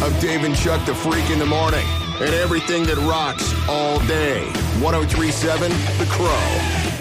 of Dave and Chuck the Freak in the morning and everything that rocks all day. 103.7 The Crow.